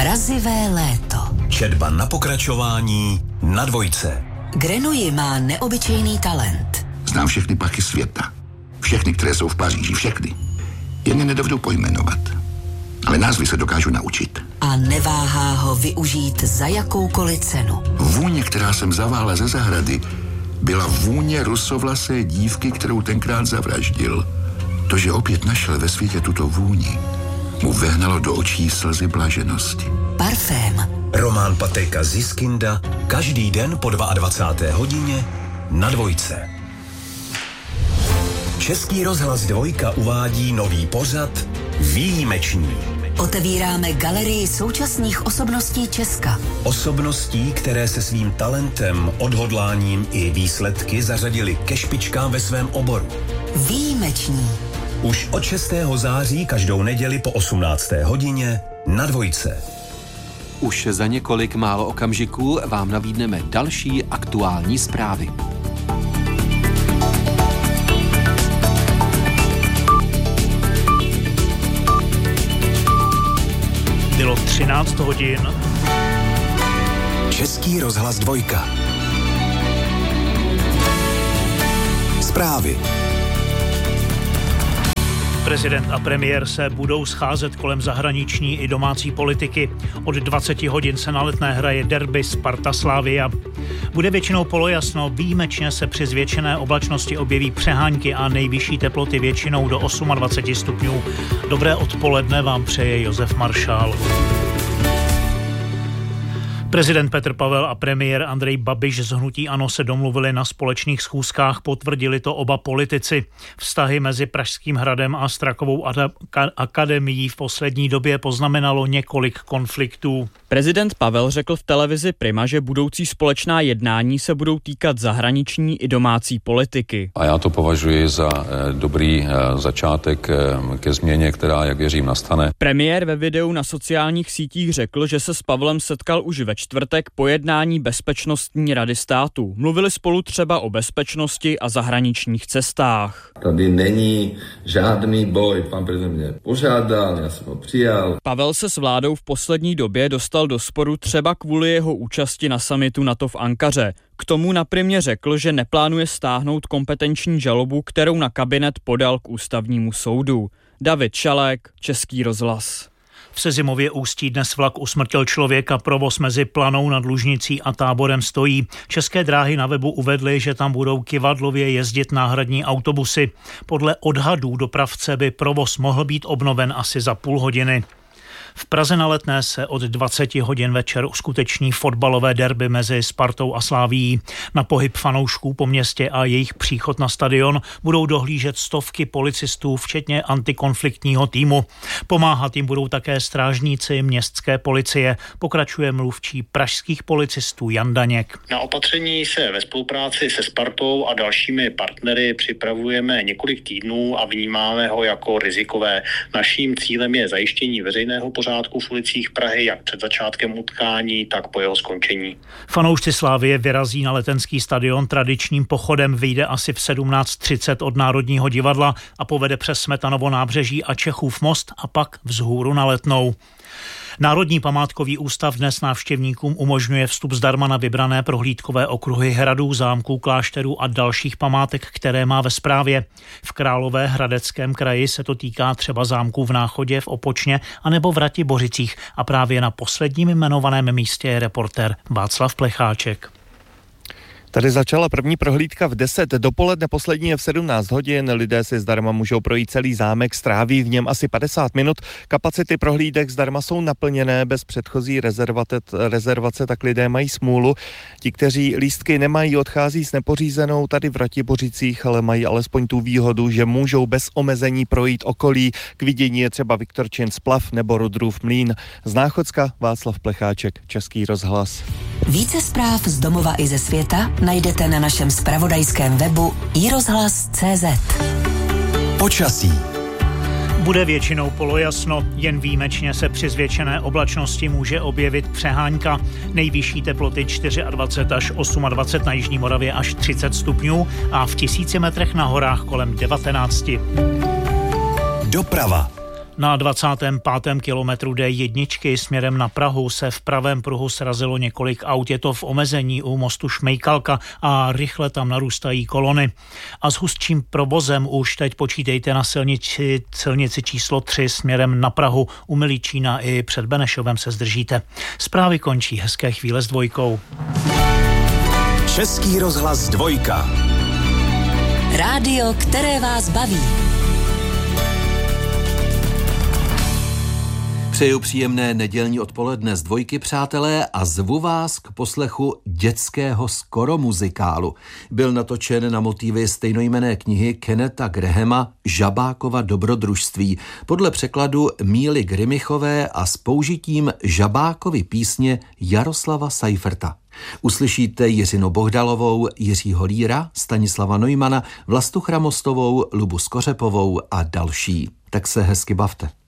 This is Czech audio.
Mrazivé léto. Četba na pokračování na Dvojce. Grenouille má neobyčejný talent. Znám všechny parky světa. Všechny, které jsou v Paříži, všechny. Jen je nedovedu pojmenovat. Ale názvy se dokážu naučit. A neváhá ho využít za jakoukoliv cenu. Vůně, která jsem zavála ze zahrady, byla vůně rusovlasé dívky, kterou tenkrát zavraždil. To, že opět našel ve světě tuto vůni, mu vehnalo do očí slzy blaženosti. Parfém. Román Patrika Ziskinda každý den po 22. hodině na Dvojce. Český rozhlas Dvojka uvádí nový pořad Výjimeční. Otevíráme galerii současných osobností Česka. Osobností, které se svým talentem, odhodláním i výsledky zařadili ke špičkám ve svém oboru. Výjimeční. Už od 6. září každou neděli po 18. hodině na Dvojce. Už za několik málo okamžiků vám nabídneme další aktuální zprávy. Bylo 13 hodin. Český rozhlas Dvojka. Zprávy. Prezident a premiér se budou scházet kolem zahraniční i domácí politiky. Od 20 hodin se na Letné hraje derby Sparta-Slavia. Bude většinou polojasno, výjimečně se při zvětšené oblačnosti objeví přehánky a nejvyšší teploty většinou do 28 stupňů. Dobré odpoledne vám přeje Josef Maršál. Prezident Petr Pavel a premiér Andrej Babiš z hnutí ANO se domluvili na společných schůzkách, potvrdili to oba politici. Vztahy mezi Pražským hradem a Strakovou akademií v poslední době poznamenalo několik konfliktů. Prezident Pavel řekl v televizi Prima, že budoucí společná jednání se budou týkat zahraniční i domácí politiky. A já to považuji za dobrý začátek ke změně, která, jak věřím, nastane. Premiér ve videu na sociálních sítích řekl, že se s Pavlem setkal už ve čtvrtek po jednání Bezpečnostní rady státu. Mluvili spolu třeba o bezpečnosti a zahraničních cestách. Tady není žádný boj. Pan prezident mě požádal, já jsem ho přijal. Pavel se s vládou v poslední době dostal do sporu třeba kvůli jeho účasti na summitu NATO v Ankaře. K tomu na Primě řekl, že neplánuje stáhnout kompetenční žalobu, kterou na kabinet podal k ústavnímu soudu. David Šalek, Český rozhlas. V Sezimově Ústí dnes vlak usmrtil člověka, provoz mezi Planou nad Lužnicí a Táborem stojí. České dráhy na webu uvedly, že tam budou kyvadlově jezdit náhradní autobusy. Podle odhadů dopravce by provoz mohl být obnoven asi za půl hodiny. V Praze na Letné se od 20 hodin večer uskuteční fotbalové derby mezi Spartou a Slavií. Na pohyb fanoušků po městě a jejich příchod na stadion budou dohlížet stovky policistů, včetně antikonfliktního týmu. Pomáhat jim budou také strážníci městské policie, pokračuje mluvčí pražských policistů Jan Daněk. Na opatření se ve spolupráci se Spartou a dalšími partnery připravujeme několik týdnů a vnímáme ho jako rizikové. Naším cílem je zajištění veřejného pořádku v ulicích Prahy, jak před začátkem utkání, tak po jeho skončení. Fanoušci Slavie vyrazí na Letenský stadion, tradičním pochodem vyjde asi v 17:30 od Národního divadla a povede přes Smetanovo nábřeží a Čechův most a pak vzhůru na Letnou. Národní památkový ústav dnes návštěvníkům umožňuje vstup zdarma na vybrané prohlídkové okruhy hradů, zámků, klášterů a dalších památek, které má ve správě. V Královéhradeckém kraji se to týká třeba zámků v Náchodě, v Opočně anebo v Ratibořicích a právě na posledním jmenovaném místě je reportér Václav Plecháček. Tady začala první prohlídka v 10, dopoledne poslední je v 17 hodin. Lidé si zdarma můžou projít celý zámek, stráví v něm asi 50 minut. Kapacity prohlídek zdarma jsou naplněné, bez předchozí rezervace, tak lidé mají smůlu. Ti, kteří lístky nemají, odchází s nepořízenou tady v Ratibořicích, ale mají alespoň tu výhodu, že můžou bez omezení projít okolí. K vidění je třeba Viktorčin splav nebo Rudrův mlýn. Z Náchodska Václav Plecháček, Český rozhlas. Více zpráv z domova i ze světa najdete na našem zpravodajském webu iRozhlas.cz. Počasí. Bude většinou polojasno, jen výjimečně se při zvětšené oblačnosti může objevit přehánka. Nejvyšší teploty 24 až 28, na Jižní Moravě až 30 stupňů a v 1000 metrech na horách kolem 19. Doprava. Na 25. kilometru D1 směrem na Prahu se v pravém pruhu srazilo několik aut. Je to v omezení u mostu Šmejkalka a rychle tam narůstají kolony. A s hustším provozem už teď počítejte na silnici číslo 3 směrem na Prahu. U Milíčína i před Benešovem se zdržíte. Zprávy končí. Hezké chvíle s Dvojkou. Český rozhlas Dvojka. Rádio, které vás baví. Přeju příjemné nedělní odpoledne z Dvojky, přátelé, a zvu vás k poslechu dětského skoromuzikálu. Byl natočen na motivy stejnojmenné knihy Kennetha Grahama Žabákova dobrodružství podle překladu Míly Grymichové a s použitím Žabákovy písně Jaroslava Seiferta. Uslyšíte Jiřinu Bohdalovou, Jiřího Líra, Stanislava Neumana, Vlastu Chramostovou, Lubu Skořepovou a další. Tak se hezky bavte.